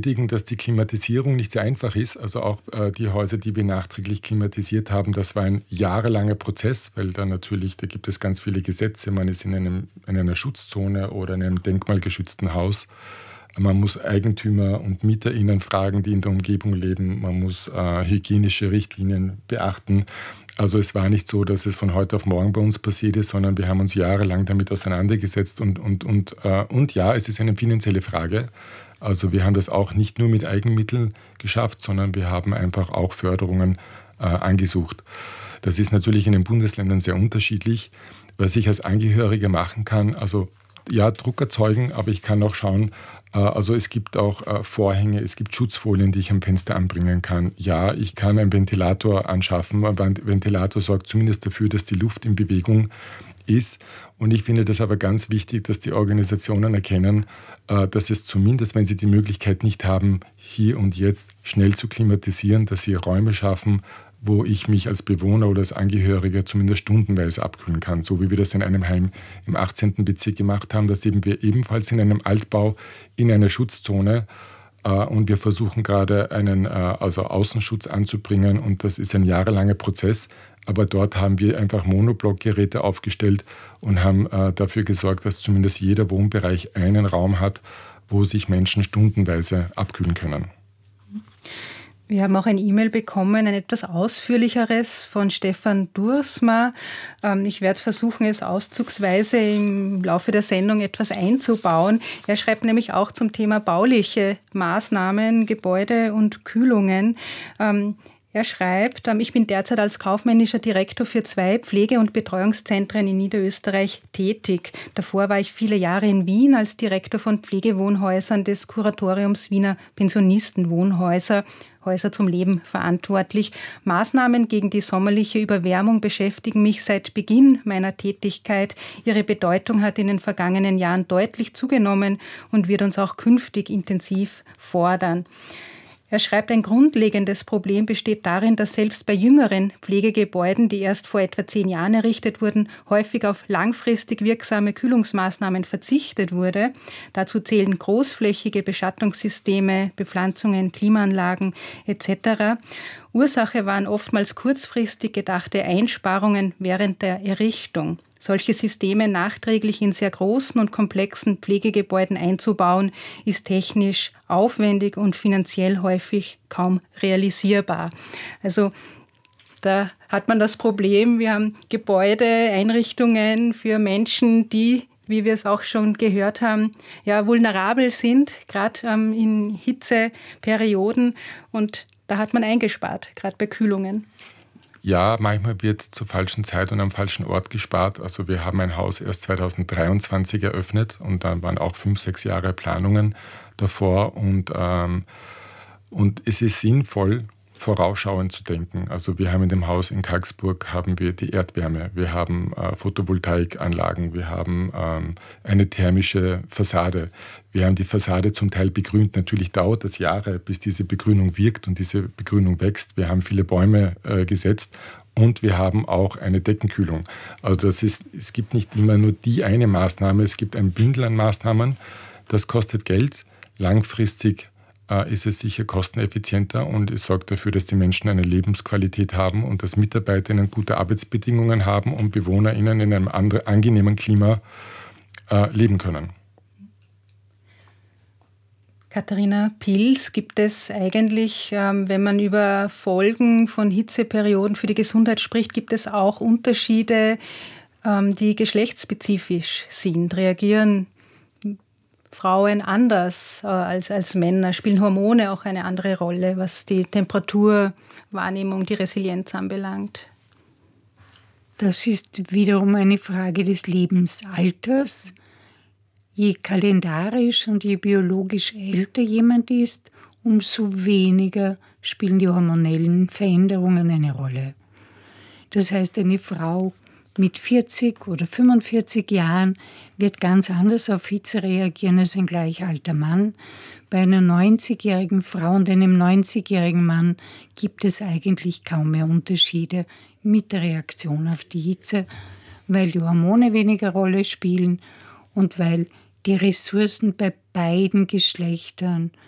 bestätigen, dass die Klimatisierung nicht so einfach ist. Also auch die Häuser, die wir nachträglich klimatisiert haben, das war ein jahrelanger Prozess, weil da gibt es ganz viele Gesetze. Man ist in einer Schutzzone oder in einem denkmalgeschützten Haus. Man muss Eigentümer und MieterInnen fragen, die in der Umgebung leben. Man muss hygienische Richtlinien beachten. Also es war nicht so, dass es von heute auf morgen bei uns passiert ist, sondern wir haben uns jahrelang damit auseinandergesetzt. Und ja, es ist eine finanzielle Frage. Also wir haben das auch nicht nur mit Eigenmitteln geschafft, sondern wir haben einfach auch Förderungen angesucht. Das ist natürlich in den Bundesländern sehr unterschiedlich. Was ich als Angehöriger machen kann, also ja, Druck erzeugen, aber ich kann auch schauen, also es gibt auch Vorhänge, es gibt Schutzfolien, die ich am Fenster anbringen kann. Ja, ich kann einen Ventilator anschaffen. Ein Ventilator sorgt zumindest dafür, dass die Luft in Bewegung ist. Und ich finde das aber ganz wichtig, dass die Organisationen erkennen, dass es zumindest, wenn sie die Möglichkeit nicht haben, hier und jetzt schnell zu klimatisieren, dass sie Räume schaffen, wo ich mich als Bewohner oder als Angehöriger zumindest stundenweise abkühlen kann. So wie wir das in einem Heim im 18. Bezirk gemacht haben. Da sind wir ebenfalls in einem Altbau in einer Schutzzone und wir versuchen gerade einen Außenschutz anzubringen und das ist ein jahrelanger Prozess. Aber dort haben wir einfach Monoblockgeräte aufgestellt und haben dafür gesorgt, dass zumindest jeder Wohnbereich einen Raum hat, wo sich Menschen stundenweise abkühlen können. Wir haben auch ein E-Mail bekommen, ein etwas ausführlicheres von Stefan Dursma. Ich werde versuchen, es auszugsweise im Laufe der Sendung etwas einzubauen. Er schreibt nämlich auch zum Thema bauliche Maßnahmen, Gebäude und Kühlungen. Er schreibt, ich bin derzeit als kaufmännischer Direktor für 2 Pflege- und Betreuungszentren in Niederösterreich tätig. Davor war ich viele Jahre in Wien als Direktor von Pflegewohnhäusern des Kuratoriums Wiener Pensionistenwohnhäuser, Häuser zum Leben verantwortlich. Maßnahmen gegen die sommerliche Überwärmung beschäftigen mich seit Beginn meiner Tätigkeit. Ihre Bedeutung hat in den vergangenen Jahren deutlich zugenommen und wird uns auch künftig intensiv fordern. Er schreibt, ein grundlegendes Problem besteht darin, dass selbst bei jüngeren Pflegegebäuden, die erst vor etwa 10 Jahren errichtet wurden, häufig auf langfristig wirksame Kühlungsmaßnahmen verzichtet wurde. Dazu zählen großflächige Beschattungssysteme, Bepflanzungen, Klimaanlagen etc. Ursache waren oftmals kurzfristig gedachte Einsparungen während der Errichtung. Solche Systeme nachträglich in sehr großen und komplexen Pflegegebäuden einzubauen, ist technisch aufwendig und finanziell häufig kaum realisierbar. Also da hat man das Problem, wir haben Gebäude, Einrichtungen für Menschen, die, wie wir es auch schon gehört haben, ja vulnerabel sind, gerade in Hitzeperioden, und da hat man eingespart, gerade bei Kühlungen. Ja, manchmal wird zur falschen Zeit und am falschen Ort gespart. Also wir haben ein Haus erst 2023 eröffnet und dann waren auch 5, 6 Jahre Planungen davor. Und es ist sinnvoll, vorausschauend zu denken. Also wir haben in dem Haus in Karlsburg haben wir die Erdwärme, wir haben Photovoltaikanlagen, wir haben eine thermische Fassade. Wir haben die Fassade zum Teil begrünt. Natürlich dauert das Jahre, bis diese Begrünung wirkt und diese Begrünung wächst. Wir haben viele Bäume gesetzt und wir haben auch eine Deckenkühlung. Also es gibt nicht immer nur die eine Maßnahme, es gibt ein Bündel an Maßnahmen. Das kostet Geld. Langfristig ist es sicher kosteneffizienter und es sorgt dafür, dass die Menschen eine Lebensqualität haben und dass MitarbeiterInnen gute Arbeitsbedingungen haben und BewohnerInnen in einem angenehmen Klima leben können. Katharina Pils, gibt es eigentlich, wenn man über Folgen von Hitzeperioden für die Gesundheit spricht, gibt es auch Unterschiede, die geschlechtsspezifisch sind? Reagieren Frauen anders als Männer? Spielen Hormone auch eine andere Rolle, was die Temperaturwahrnehmung, die Resilienz anbelangt? Das ist wiederum eine Frage des Lebensalters. Je kalendarisch und je biologisch älter jemand ist, umso weniger spielen die hormonellen Veränderungen eine Rolle. Das heißt, eine Frau mit 40 oder 45 Jahren wird ganz anders auf Hitze reagieren als ein gleich alter Mann. Bei einer 90-jährigen Frau und einem 90-jährigen Mann gibt es eigentlich kaum mehr Unterschiede mit der Reaktion auf die Hitze, weil die Hormone weniger Rolle spielen und weil die Ressourcen bei beiden Geschlechtern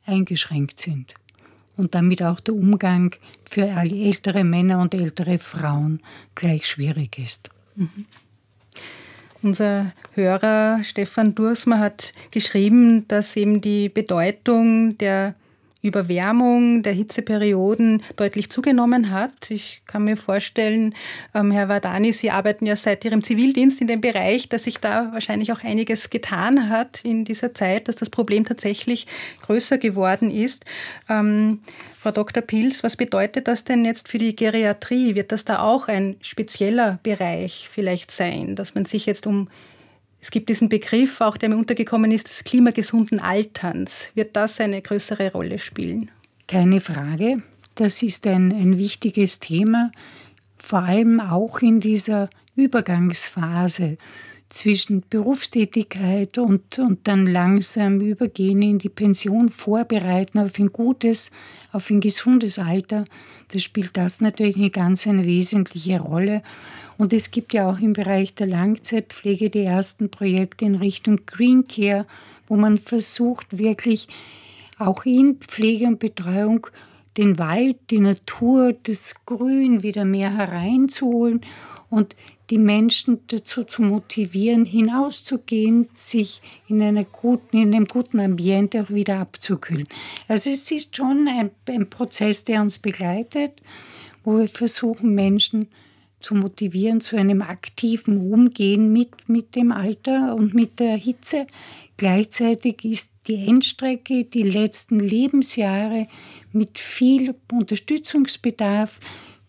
eingeschränkt sind. Und damit auch der Umgang für ältere Männer und ältere Frauen gleich schwierig ist. Mhm. Unser Hörer Stefan Dursma hat geschrieben, dass eben die Bedeutung der Überwärmung, der Hitzeperioden deutlich zugenommen hat. Ich kann mir vorstellen, Herr Vardani, Sie arbeiten ja seit Ihrem Zivildienst in dem Bereich, dass sich da wahrscheinlich auch einiges getan hat in dieser Zeit, dass das Problem tatsächlich größer geworden ist. Frau Dr. Pils, was bedeutet das denn jetzt für die Geriatrie? Wird das da auch ein spezieller Bereich vielleicht sein, dass man sich jetzt es gibt diesen Begriff, auch der mir untergekommen ist, des klimagesunden Alterns. Wird das eine größere Rolle spielen? Keine Frage. Das ist ein wichtiges Thema, vor allem auch in dieser Übergangsphase zwischen Berufstätigkeit und dann langsam übergehen in die Pension, vorbereiten auf ein gesundes Alter. Da spielt das natürlich eine wesentliche Rolle. Und es gibt ja auch im Bereich der Langzeitpflege die ersten Projekte in Richtung Green Care, wo man versucht, wirklich auch in Pflege und Betreuung den Wald, die Natur, das Grün wieder mehr hereinzuholen und die Menschen dazu zu motivieren, hinauszugehen, sich in einem guten Ambiente auch wieder abzukühlen. Also es ist schon ein Prozess, der uns begleitet, wo wir versuchen, Menschen zu motivieren zu einem aktiven Umgehen mit dem Alter und mit der Hitze. Gleichzeitig ist die Endstrecke, die letzten Lebensjahre mit viel Unterstützungsbedarf.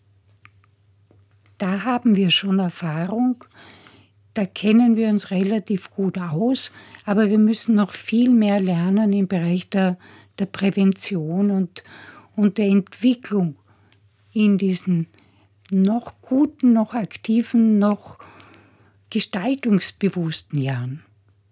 Da haben wir schon Erfahrung, da kennen wir uns relativ gut aus, aber wir müssen noch viel mehr lernen im Bereich der Prävention und der Entwicklung in diesen noch guten, noch aktiven, noch gestaltungsbewussten Jahren.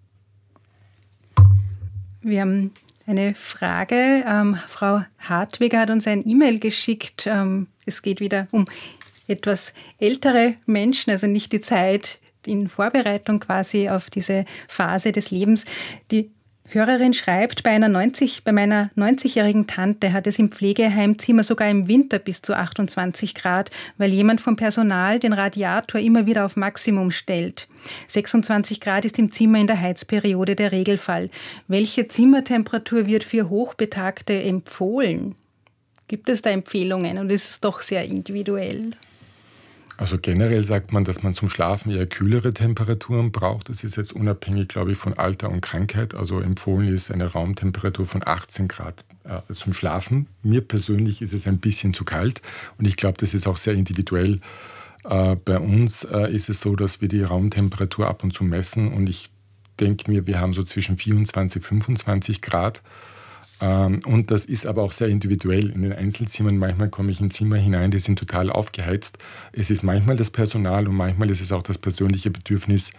Wir haben eine Frage. Frau Hartwiger hat uns ein E-Mail geschickt. Es geht wieder um etwas ältere Menschen, also nicht die Zeit in Vorbereitung quasi auf diese Phase des Lebens. Die Hörerin schreibt, bei meiner 90-jährigen Tante hat es im Pflegeheimzimmer sogar im Winter bis zu 28 Grad, weil jemand vom Personal den Radiator immer wieder auf Maximum stellt. 26 Grad ist im Zimmer in der Heizperiode der Regelfall. Welche Zimmertemperatur wird für Hochbetagte empfohlen? Gibt es da Empfehlungen und ist es doch sehr individuell? Also generell sagt man, dass man zum Schlafen eher kühlere Temperaturen braucht. Das ist jetzt unabhängig, glaube ich, von Alter und Krankheit. Also empfohlen ist eine Raumtemperatur von 18 Grad zum Schlafen. Mir persönlich ist es ein bisschen zu kalt und ich glaube, das ist auch sehr individuell. Bei uns ist es so, dass wir die Raumtemperatur ab und zu messen und ich denke mir, wir haben so zwischen 24 und 25 Grad. Und das ist aber auch sehr individuell in den Einzelzimmern. Manchmal komme ich in Zimmer hinein, die sind total aufgeheizt. Es ist manchmal das Personal und manchmal ist es auch das persönliche Bedürfnis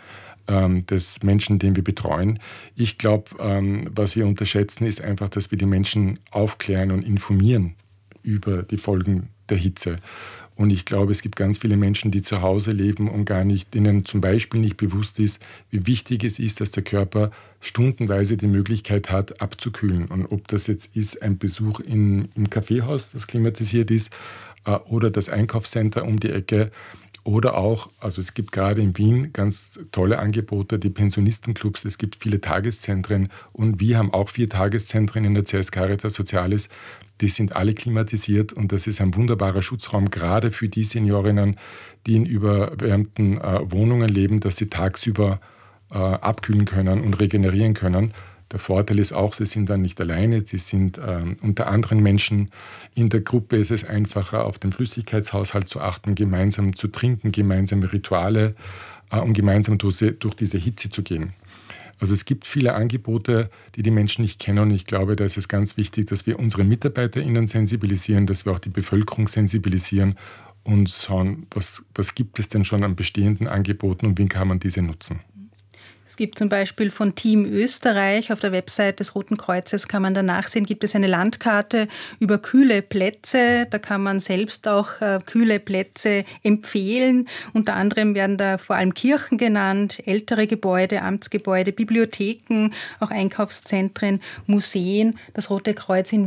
des Menschen, den wir betreuen. Ich glaube, was wir unterschätzen, ist einfach, dass wir die Menschen aufklären und informieren über die Folgen der Hitze. Und ich glaube, es gibt ganz viele Menschen, die zu Hause leben und denen zum Beispiel nicht bewusst ist, wie wichtig es ist, dass der Körper stundenweise die Möglichkeit hat, abzukühlen. Und ob das jetzt ist ein Besuch im Kaffeehaus, das klimatisiert ist, oder das Einkaufscenter um die Ecke. Oder auch, also es gibt gerade in Wien ganz tolle Angebote, die Pensionistenclubs, es gibt viele Tageszentren und wir haben auch 4 Tageszentren in der CS Caritas Sozialis. Die sind alle klimatisiert und das ist ein wunderbarer Schutzraum, gerade für die Seniorinnen, die in überwärmten Wohnungen leben, dass sie tagsüber abkühlen können und regenerieren können. Der Vorteil ist auch, sie sind dann nicht alleine, sie sind unter anderen Menschen. In der Gruppe ist es einfacher, auf den Flüssigkeitshaushalt zu achten, gemeinsam zu trinken, gemeinsame Rituale und gemeinsam durch diese Hitze zu gehen. Also es gibt viele Angebote, die Menschen nicht kennen und ich glaube, da ist es ganz wichtig, dass wir unsere MitarbeiterInnen sensibilisieren, dass wir auch die Bevölkerung sensibilisieren und schauen, was gibt es denn schon an bestehenden Angeboten und wie kann man diese nutzen. Es gibt zum Beispiel von Team Österreich auf der Website des Roten Kreuzes, kann man da nachsehen, gibt es eine Landkarte über kühle Plätze. Da kann man selbst auch kühle Plätze empfehlen. Unter anderem werden da vor allem Kirchen genannt, ältere Gebäude, Amtsgebäude, Bibliotheken, auch Einkaufszentren, Museen. Das Rote Kreuz in